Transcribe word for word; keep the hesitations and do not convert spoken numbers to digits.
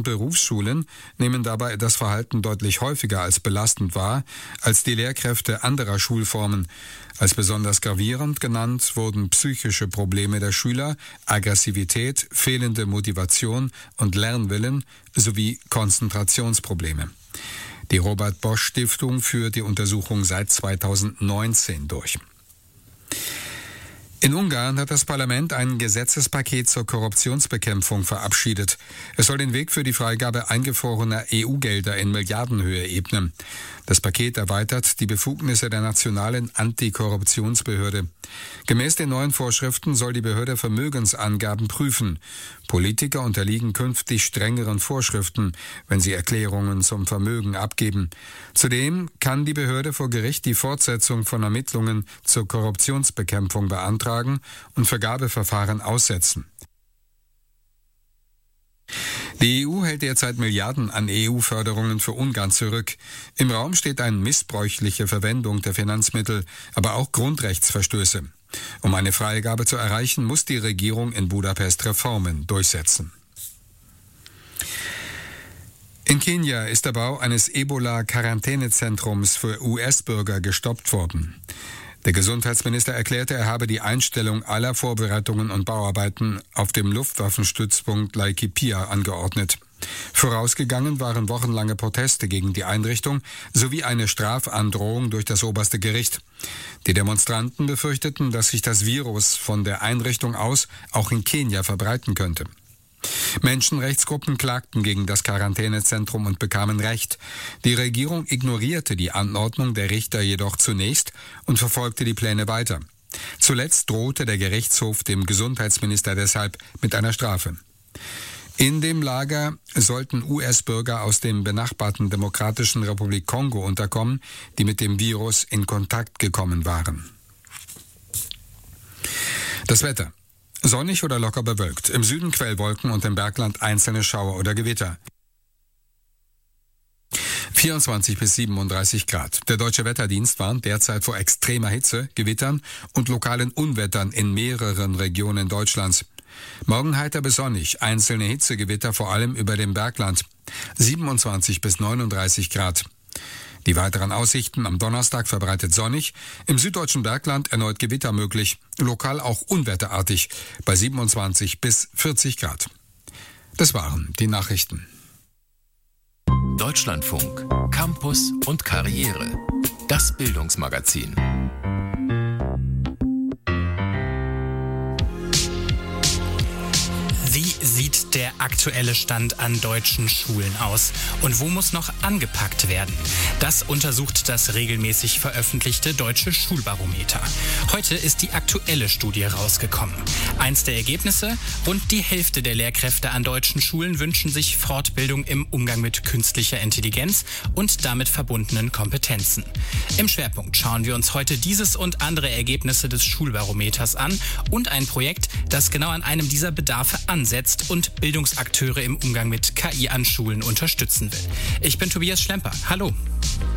Berufsschulen nehmen dabei das Verhalten deutlich häufiger als belastend wahr als die Lehrkräfte anderer Schulformen. Als besonders gravierend genannt wurden psychische Probleme der Schüler, Aggressivität, fehlende Motivation und Lernwillen sowie Konzentrationsprobleme. Die Robert-Bosch-Stiftung führt die Untersuchung seit zweitausendneunzehn durch. In Ungarn hat das Parlament ein Gesetzespaket zur Korruptionsbekämpfung verabschiedet. Es soll den Weg für die Freigabe eingefrorener E U-Gelder in Milliardenhöhe ebnen. Das Paket erweitert die Befugnisse der nationalen Antikorruptionsbehörde. Gemäß den neuen Vorschriften soll die Behörde Vermögensangaben prüfen. Politiker unterliegen künftig strengeren Vorschriften, wenn sie Erklärungen zum Vermögen abgeben. Zudem kann die Behörde vor Gericht die Fortsetzung von Ermittlungen zur Korruptionsbekämpfung beantragen und Vergabeverfahren aussetzen. Die E U hält derzeit Milliarden an E U-Förderungen für Ungarn zurück. Im Raum steht eine missbräuchliche Verwendung der Finanzmittel, aber auch Grundrechtsverstöße. Um eine Freigabe zu erreichen, muss die Regierung in Budapest Reformen durchsetzen. In Kenia ist der Bau eines Ebola-Quarantänezentrums für U S-Bürger gestoppt worden. Der Gesundheitsminister erklärte, er habe die Einstellung aller Vorbereitungen und Bauarbeiten auf dem Luftwaffenstützpunkt Laikipia angeordnet. Vorausgegangen waren wochenlange Proteste gegen die Einrichtung sowie eine Strafandrohung durch das oberste Gericht. Die Demonstranten befürchteten, dass sich das Virus von der Einrichtung aus auch in Kenia verbreiten könnte. Menschenrechtsgruppen klagten gegen das Quarantänezentrum und bekamen Recht. Die Regierung ignorierte die Anordnung der Richter jedoch zunächst und verfolgte die Pläne weiter. Zuletzt drohte der Gerichtshof dem Gesundheitsminister deshalb mit einer Strafe. In dem Lager sollten U S-Bürger aus dem benachbarten Demokratischen Republik Kongo unterkommen, die mit dem Virus in Kontakt gekommen waren. Das Wetter. Sonnig oder locker bewölkt. Im Süden Quellwolken und im Bergland einzelne Schauer oder Gewitter. vierundzwanzig bis siebenunddreißig Grad. Der Deutsche Wetterdienst warnt derzeit vor extremer Hitze, Gewittern und lokalen Unwettern in mehreren Regionen Deutschlands. Morgen heiter bis sonnig, einzelne Hitzegewitter vor allem über dem Bergland. siebenundzwanzig bis neununddreißig Grad. Die weiteren Aussichten am Donnerstag verbreitet sonnig, im süddeutschen Bergland erneut Gewitter möglich, lokal auch unwetterartig, bei siebenundzwanzig bis vierzig Grad. Das waren die Nachrichten. Deutschlandfunk, Campus und Karriere. Das Bildungsmagazin. Wie sieht der aktuelle Stand an deutschen Schulen aus? Und wo muss noch angepackt werden? Das untersucht das regelmäßig veröffentlichte Deutsche Schulbarometer. Heute ist die aktuelle Studie rausgekommen. Eins der Ergebnisse: rund die Hälfte der Lehrkräfte an deutschen Schulen wünschen sich Fortbildung im Umgang mit künstlicher Intelligenz und damit verbundenen Kompetenzen. Im Schwerpunkt schauen wir uns heute dieses und andere Ergebnisse des Schulbarometers an und ein Projekt, das genau an einem dieser Bedarfe ansetzt und Bildungsakteure im Umgang mit K I an Schulen unterstützen will. Ich bin Tobias Schlemper. Hallo.